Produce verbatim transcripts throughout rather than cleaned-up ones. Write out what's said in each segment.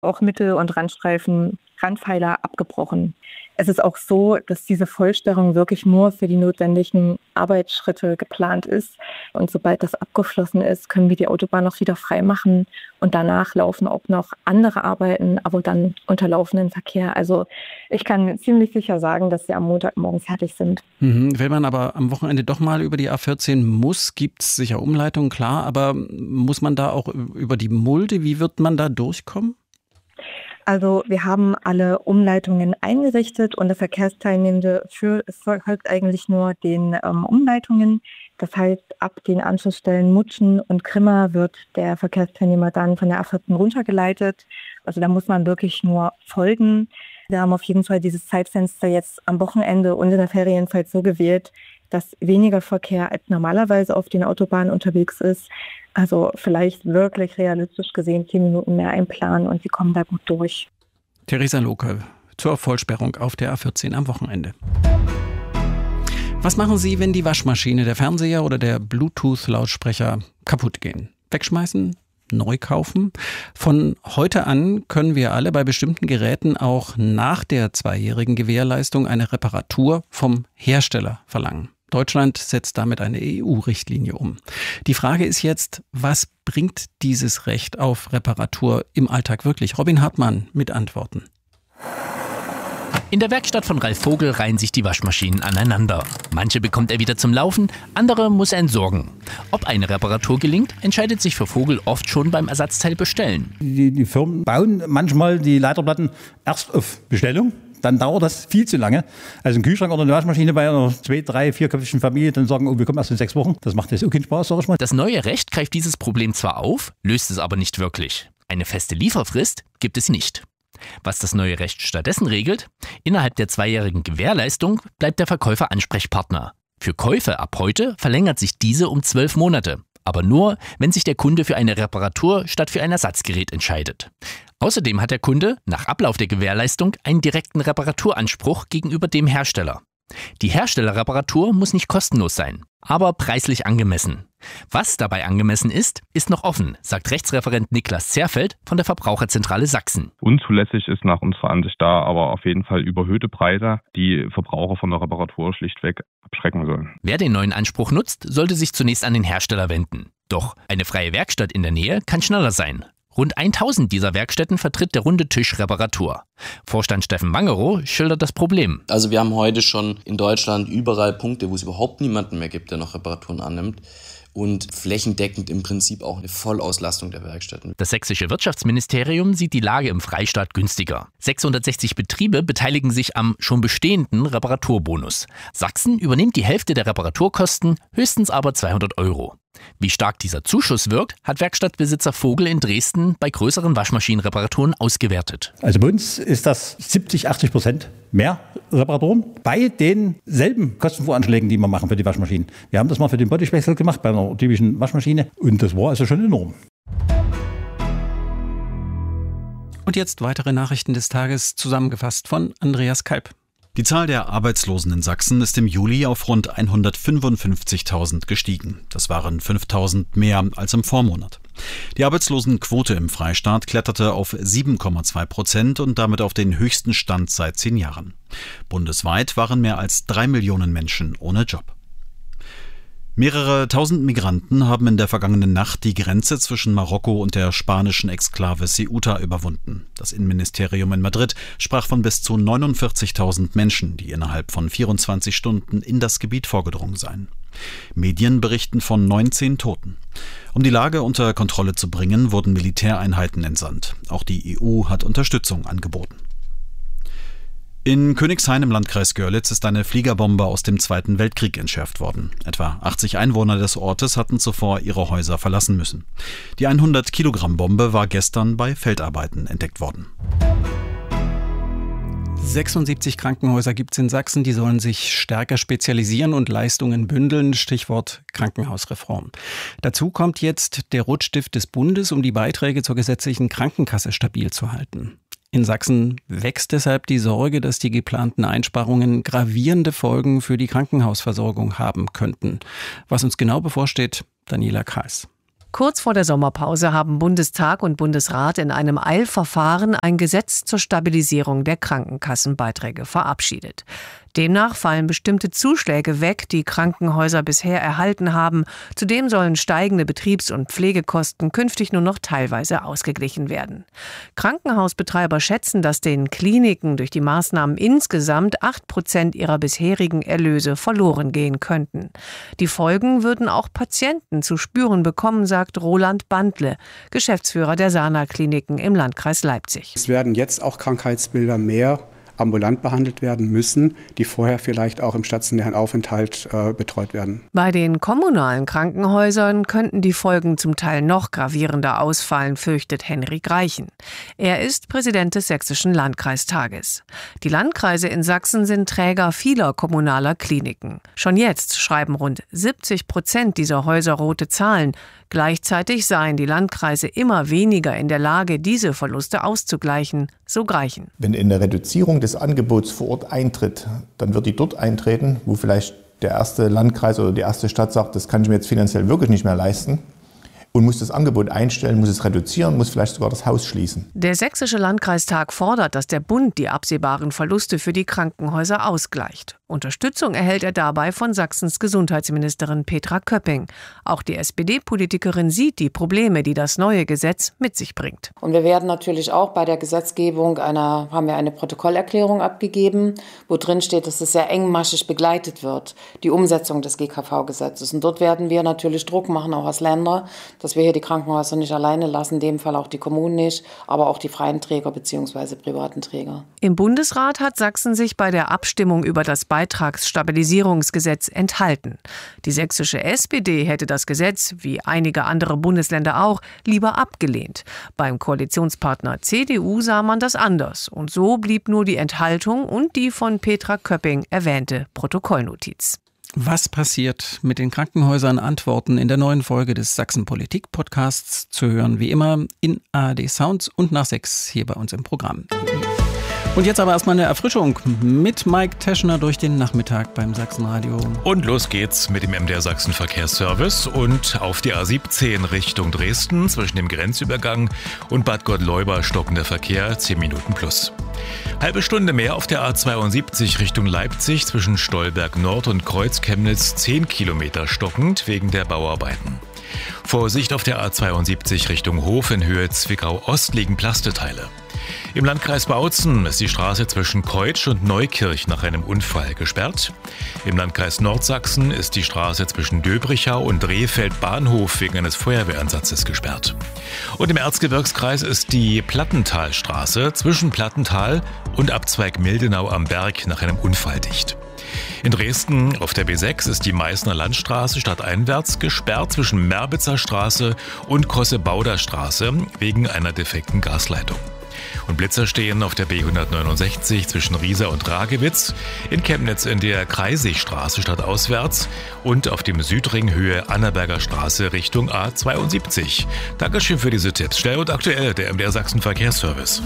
auch Mittel- und Randstreifen, Randpfeiler abgebrochen. Es ist auch so, dass diese Vollsperrung wirklich nur für die notwendigen Arbeitsschritte geplant ist. Und sobald das abgeschlossen ist, können wir die Autobahn noch wieder freimachen. Und danach laufen auch noch andere Arbeiten, aber dann unter laufenden Verkehr. Also ich kann ziemlich sicher sagen, dass wir am Montagmorgen fertig sind. Mhm. Wenn man aber am Wochenende doch mal über die A vierzehn muss, gibt es sicher Umleitungen, klar. Aber muss man da auch über die Mulde? Wie wird man da durchkommen? Also wir haben alle Umleitungen eingerichtet und der Verkehrsteilnehmende für, es folgt eigentlich nur den ähm, Umleitungen. Das heißt, ab den Anschlussstellen Mutschen und Grimma wird der Verkehrsteilnehmer dann von der A vierzehn runtergeleitet. Also da muss man wirklich nur folgen. Wir haben auf jeden Fall dieses Zeitfenster jetzt am Wochenende und in der Ferienzeit so gewählt, dass weniger Verkehr als normalerweise auf den Autobahnen unterwegs ist. Also vielleicht wirklich realistisch gesehen zehn Minuten mehr einplanen und Sie kommen da gut durch. Theresa Loke zur Vollsperrung auf der A vierzehn am Wochenende. Was machen Sie, wenn die Waschmaschine, der Fernseher oder der Bluetooth-Lautsprecher kaputt gehen? Wegschmeißen? Neu kaufen? Von heute an können wir alle bei bestimmten Geräten auch nach der zweijährigen Gewährleistung eine Reparatur vom Hersteller verlangen. Deutschland setzt damit eine E U-Richtlinie um. Die Frage ist jetzt, was bringt dieses Recht auf Reparatur im Alltag wirklich? Robin Hartmann mit Antworten. In der Werkstatt von Ralf Vogel reihen sich die Waschmaschinen aneinander. Manche bekommt er wieder zum Laufen, andere muss er entsorgen. Ob eine Reparatur gelingt, entscheidet sich für Vogel oft schon beim Ersatzteil bestellen. Die, die Firmen bauen manchmal die Leiterplatten erst auf Bestellung. Dann dauert das viel zu lange. Also ein Kühlschrank oder eine Waschmaschine bei einer zwei-, drei-, vierköpfigen Familie, dann sagen, oh, wir kommen erst in sechs Wochen. Das macht jetzt auch keinen Spaß, sag ich mal. Das neue Recht greift dieses Problem zwar auf, löst es aber nicht wirklich. Eine feste Lieferfrist gibt es nicht. Was das neue Recht stattdessen regelt: Innerhalb der zweijährigen Gewährleistung bleibt der Verkäufer Ansprechpartner. Für Käufe ab heute verlängert sich diese um zwölf Monate. Aber nur, wenn sich der Kunde für eine Reparatur statt für ein Ersatzgerät entscheidet. Außerdem hat der Kunde nach Ablauf der Gewährleistung einen direkten Reparaturanspruch gegenüber dem Hersteller. Die Herstellerreparatur muss nicht kostenlos sein, aber preislich angemessen. Was dabei angemessen ist, ist noch offen, sagt Rechtsreferent Niklas Zerfeld von der Verbraucherzentrale Sachsen. Unzulässig ist nach unserer Ansicht da aber auf jeden Fall überhöhte Preise, die Verbraucher von der Reparatur schlichtweg abschrecken sollen. Wer den neuen Anspruch nutzt, sollte sich zunächst an den Hersteller wenden. Doch eine freie Werkstatt in der Nähe kann schneller sein. Rund tausend dieser Werkstätten vertritt der runde Tisch Reparatur. Vorstand Steffen Wangerow schildert das Problem. Also wir haben heute schon in Deutschland überall Punkte, wo es überhaupt niemanden mehr gibt, der noch Reparaturen annimmt. Und flächendeckend im Prinzip auch eine Vollauslastung der Werkstätten. Das sächsische Wirtschaftsministerium sieht die Lage im Freistaat günstiger. sechshundertsechzig Betriebe beteiligen sich am schon bestehenden Reparaturbonus. Sachsen übernimmt die Hälfte der Reparaturkosten, höchstens aber zweihundert Euro. Wie stark dieser Zuschuss wirkt, hat Werkstattbesitzer Vogel in Dresden bei größeren Waschmaschinenreparaturen ausgewertet. Also bei uns ist das siebzig, achtzig Prozent mehr Reparaturen bei denselben Kostenvoranschlägen, die wir machen für die Waschmaschinen. Wir haben das mal für den Bottich-Wechsel gemacht bei einer typischen Waschmaschine und das war also schon enorm. Und jetzt weitere Nachrichten des Tages, zusammengefasst von Andreas Kalb. Die Zahl der Arbeitslosen in Sachsen ist im Juli auf rund hundertfünfundfünfzigtausend gestiegen. Das waren fünftausend mehr als im Vormonat. Die Arbeitslosenquote im Freistaat kletterte auf sieben Komma zwei Prozent und damit auf den höchsten Stand seit zehn Jahren. Bundesweit waren mehr als drei Millionen Menschen ohne Job. Mehrere tausend Migranten haben in der vergangenen Nacht die Grenze zwischen Marokko und der spanischen Exklave Ceuta überwunden. Das Innenministerium in Madrid sprach von bis zu neunundvierzigtausend Menschen, die innerhalb von vierundzwanzig Stunden in das Gebiet vorgedrungen seien. Medien berichten von neunzehn Toten. Um die Lage unter Kontrolle zu bringen, wurden Militäreinheiten entsandt. Auch die E U hat Unterstützung angeboten. In Königshain im Landkreis Görlitz ist eine Fliegerbombe aus dem Zweiten Weltkrieg entschärft worden. Etwa achtzig Einwohner des Ortes hatten zuvor ihre Häuser verlassen müssen. Die hundert Kilogramm Bombe war gestern bei Feldarbeiten entdeckt worden. sechsundsiebzig Krankenhäuser gibt es in Sachsen, die sollen sich stärker spezialisieren und Leistungen bündeln, Stichwort Krankenhausreform. Dazu kommt jetzt der Rotstift des Bundes, um die Beiträge zur gesetzlichen Krankenkasse stabil zu halten. In Sachsen wächst deshalb die Sorge, dass die geplanten Einsparungen gravierende Folgen für die Krankenhausversorgung haben könnten. Was uns genau bevorsteht, Daniela Kals. Kurz vor der Sommerpause haben Bundestag und Bundesrat in einem Eilverfahren ein Gesetz zur Stabilisierung der Krankenkassenbeiträge verabschiedet. Demnach fallen bestimmte Zuschläge weg, die Krankenhäuser bisher erhalten haben. Zudem sollen steigende Betriebs- und Pflegekosten künftig nur noch teilweise ausgeglichen werden. Krankenhausbetreiber schätzen, dass den Kliniken durch die Maßnahmen insgesamt acht Prozent ihrer bisherigen Erlöse verloren gehen könnten. Die Folgen würden auch Patienten zu spüren bekommen, sagt Roland Bandle, Geschäftsführer der Sana-Kliniken im Landkreis Leipzig. Es werden jetzt auch Krankheitsbilder mehr ambulant behandelt werden müssen, die vorher vielleicht auch im stationären Aufenthalt äh, betreut werden. Bei den kommunalen Krankenhäusern könnten die Folgen zum Teil noch gravierender ausfallen, fürchtet Henrik Reichen. Er ist Präsident des Sächsischen Landkreistages. Die Landkreise in Sachsen sind Träger vieler kommunaler Kliniken. Schon jetzt schreiben rund siebzig Prozent dieser Häuser rote Zahlen. Gleichzeitig seien die Landkreise immer weniger in der Lage, diese Verluste auszugleichen, so Greichen. Wenn eine Reduzierung des Angebots vor Ort eintritt, dann wird die dort eintreten, wo vielleicht der erste Landkreis oder die erste Stadt sagt, das kann ich mir jetzt finanziell wirklich nicht mehr leisten. Und muss das Angebot einstellen, muss es reduzieren, muss vielleicht sogar das Haus schließen. Der Sächsische Landkreistag fordert, dass der Bund die absehbaren Verluste für die Krankenhäuser ausgleicht. Unterstützung erhält er dabei von Sachsens Gesundheitsministerin Petra Köpping. Auch die S P D-Politikerin sieht die Probleme, die das neue Gesetz mit sich bringt. Und wir werden natürlich auch bei der Gesetzgebung einer, haben wir eine Protokollerklärung abgegeben, wo drin steht, dass es sehr engmaschig begleitet wird, die Umsetzung des G K V-Gesetzes. Und dort werden wir natürlich Druck machen, auch als Länder, dass wir hier die Krankenhäuser nicht alleine lassen, in dem Fall auch die Kommunen nicht, aber auch die freien Träger bzw. privaten Träger. Im Bundesrat hat Sachsen sich bei der Abstimmung über das Beitragsstabilisierungsgesetz enthalten. Die sächsische S P D hätte das Gesetz, wie einige andere Bundesländer auch, lieber abgelehnt. Beim Koalitionspartner C D U sah man das anders. Und so blieb nur die Enthaltung und die von Petra Köpping erwähnte Protokollnotiz. Was passiert mit den Krankenhäusern? Antworten in der neuen Folge des Sachsen-Politik-Podcasts zu hören, wie immer in A R D Sounds und nach sechs hier bei uns im Programm. Und jetzt aber erstmal eine Erfrischung mit Mike Teschner durch den Nachmittag beim Sachsenradio. Und los geht's mit dem M D R Sachsen Verkehrsservice und auf die A siebzehn Richtung Dresden zwischen dem Grenzübergang und Bad Gottleuba stockender Verkehr zehn Minuten plus. Halbe Stunde mehr auf der A zweiundsiebzig Richtung Leipzig zwischen Stolberg Nord und Kreuz-Chemnitz zehn Kilometer stockend wegen der Bauarbeiten. Vorsicht auf der A zweiundsiebzig Richtung Hof in Höhe Zwickau Ost liegen Plasteteile. Im Landkreis Bautzen ist die Straße zwischen Keutsch und Neukirch nach einem Unfall gesperrt. Im Landkreis Nordsachsen ist die Straße zwischen Döbrichau und Rehfeld Bahnhof wegen eines Feuerwehreinsatzes gesperrt. Und im Erzgebirgskreis ist die Plattentalstraße zwischen Plattental und Abzweig Mildenau am Berg nach einem Unfall dicht. In Dresden auf der B sechs ist die Meißner Landstraße stadteinwärts gesperrt zwischen Merbitzer Straße und Kosse-Bauder Straße wegen einer defekten Gasleitung. Und Blitzer stehen auf der B hundertneunundsechzig zwischen Riesa und Ragewitz, in Chemnitz in der Kreisigstraße stadtauswärts und auf dem Südring Höhe Annaberger Straße Richtung A zweiundsiebzig. Dankeschön für diese Tipps. Schnell und aktuell, der M D R Sachsen Verkehrsservice.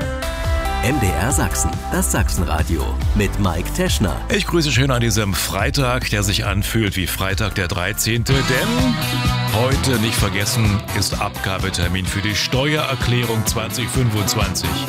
M D R Sachsen, das Sachsenradio mit Mike Teschner. Ich grüße schön an diesem Freitag, der sich anfühlt wie Freitag der dreizehnte Denn heute, nicht vergessen, ist Abgabetermin für die Steuererklärung zwanzig fünfundzwanzig.